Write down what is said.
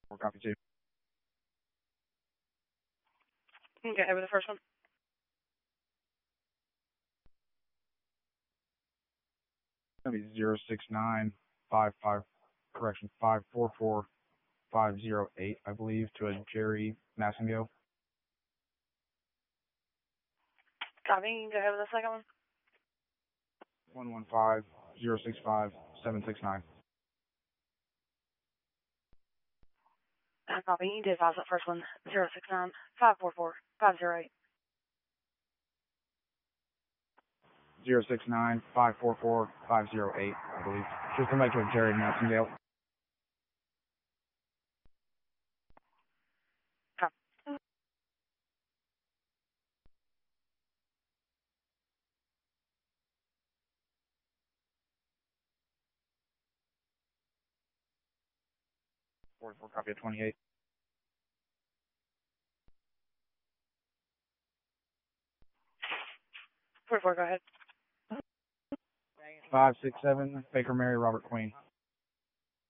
4 copy 2. Okay, with the first one. It's going to be 06955, correction, 544508, I believe, to a Jerry Massingo. Copy, you can go ahead with the second one. 115065 Copy, you did pass that first one. 069544508. 069544508, I believe. Just come back to a Jerry Massingale. Copy. 44 copy of 28. 44, go ahead. 567 Baker Mary Robert Queen.